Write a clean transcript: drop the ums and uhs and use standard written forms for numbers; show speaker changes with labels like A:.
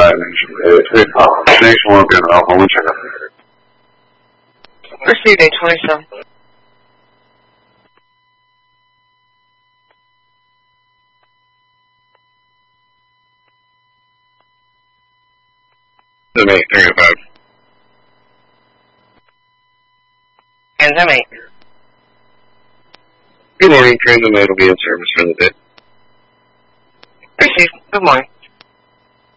A: Next one, Alpha 1 check out.
B: Received 827.
A: Sim 8, 305.
B: And Sim 8.
A: Good morning, Transit 8 will be in service for the day.
B: Received. Good morning.